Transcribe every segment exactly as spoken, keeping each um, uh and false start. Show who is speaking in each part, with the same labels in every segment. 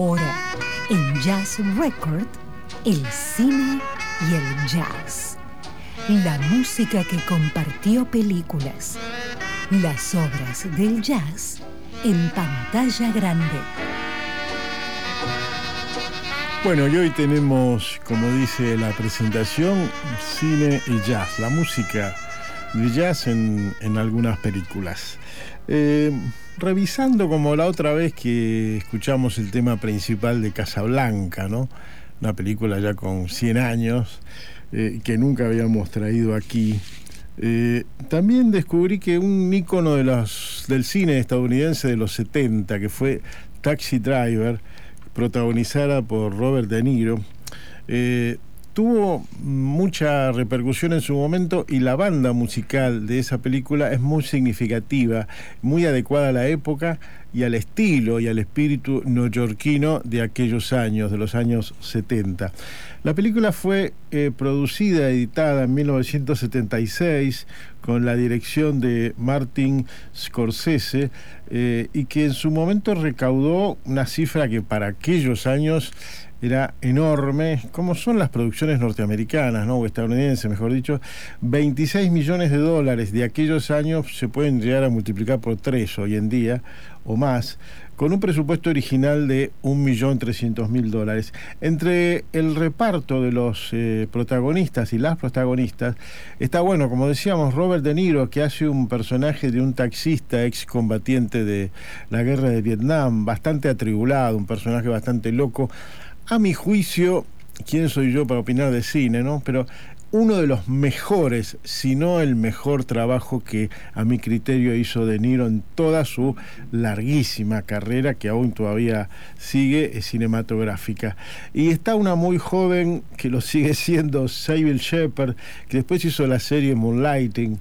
Speaker 1: Ahora, en Jazz Record, el cine y el jazz. La música que compartió películas. Las obras del jazz en pantalla grande.
Speaker 2: Bueno, y hoy tenemos, como dice la presentación, cine y jazz, la música de jazz en, en algunas películas. Eh, revisando como la otra vez que escuchamos el tema principal de Casablanca, ¿no? Una película ya con cien años, eh, que nunca habíamos traído aquí. Eh, también descubrí que un ícono de los, del cine estadounidense de los setenta, que fue Taxi Driver, protagonizada por Robert De Niro, eh, tuvo mucha repercusión en su momento, y la banda musical de esa película es muy significativa, muy adecuada a la época y al estilo y al espíritu neoyorquino de aquellos años, de los años setenta. La película fue eh, producida, editada en mil novecientos setenta y seis con la dirección de Martin Scorsese, eh, y que en su momento recaudó una cifra que para aquellos años era enorme, como son las producciones norteamericanas, ¿no? O estadounidenses, mejor dicho. veintiséis millones de dólares de aquellos años se pueden llegar a multiplicar por tres hoy en día, o más, con un presupuesto original de un millón trescientos mil dólares. Entre el reparto de los eh, protagonistas y las protagonistas está, bueno, como decíamos, Robert De Niro, que hace un personaje de un taxista excombatiente de la guerra de Vietnam, bastante atribulado, un personaje bastante loco. A mi juicio, ¿quién soy yo para opinar de cine, no? Pero uno de los mejores, si no el mejor trabajo que a mi criterio hizo De Niro en toda su larguísima carrera, que aún todavía sigue, es cinematográfica. Y está una muy joven, que lo sigue siendo, Cybill Shepherd, que después hizo la serie Moonlighting.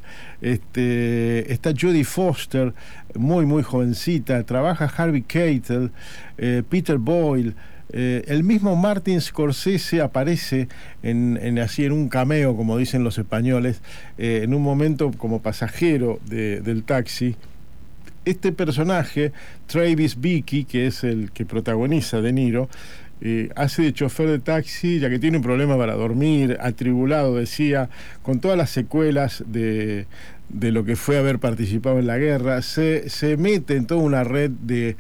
Speaker 2: Este, está Jodie Foster, muy muy jovencita. Trabaja Harvey Keitel, eh, Peter Boyle. Eh, el mismo Martin Scorsese aparece en, en, así en un cameo, como dicen los españoles, eh, en un momento como pasajero de, del taxi. Este personaje, Travis Bickle, que es el que protagoniza De Niro, eh, hace de chofer de taxi, ya que tiene un problema para dormir, atribulado, decía, con todas las secuelas de... de lo que fue haber participado en la guerra, se, se mete en toda una red de,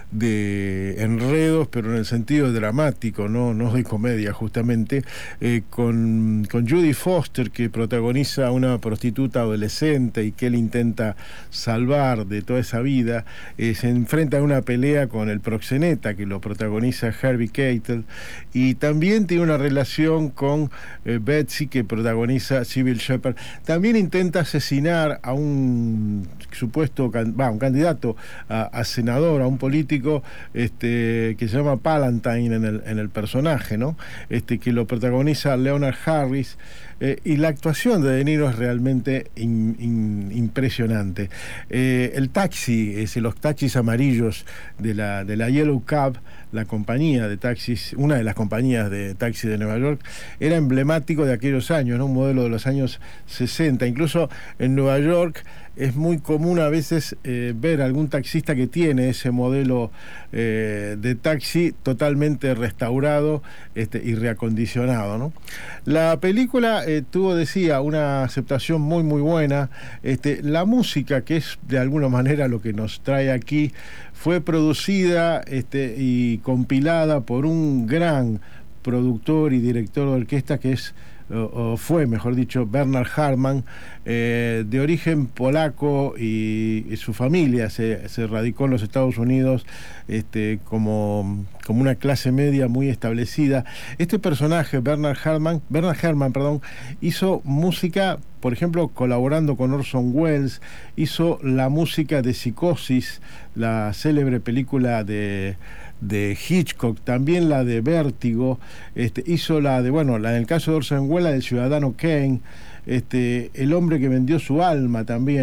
Speaker 2: de enredos, pero en el sentido dramático, no, no de comedia, justamente, eh, con, con Jodie Foster, que protagoniza a una prostituta adolescente y que él intenta salvar de toda esa vida. Eh, se enfrenta a una pelea con el proxeneta, que lo protagoniza Harvey Keitel, y también tiene una relación con eh, Betsy, que protagoniza Cybill Shepherd. También intenta asesinar a un supuesto bah, un candidato a, a senador, a un político, este, que se llama Palantine en el, en el personaje, ¿no? Este, que lo protagoniza Leonard Harris, eh, y la actuación de De Niro es realmente in, in, impresionante. Eh, el taxi, es los taxis amarillos de la, de la Yellow Cab, la compañía de taxis, una de las compañías de taxi de Nueva York, era emblemático de aquellos años, ¿no? Un modelo de los años sesenta. Incluso en Nueva York es muy común a veces eh, ver algún taxista que tiene ese modelo eh, de taxi totalmente restaurado este, y reacondicionado, ¿no? La película eh, tuvo, decía, una aceptación muy muy buena. Este, la música, que es de alguna manera lo que nos trae aquí, fue producida este, y compilada por un gran productor y director de orquesta, que es O, o fue, mejor dicho, Bernard Herrmann, eh, de origen polaco, y, y su familia se, se radicó en los Estados Unidos este, como, como una clase media muy establecida. Este personaje, Bernard Herrmann, Bernard Herrmann, perdón, hizo música, por ejemplo, colaborando con Orson Welles, hizo la música de Psicosis, la célebre película de de Hitchcock, también la de Vértigo, este, hizo la de, bueno, la en el caso de Orson Welles, la del Ciudadano Kane, este, El hombre que vendió su alma también.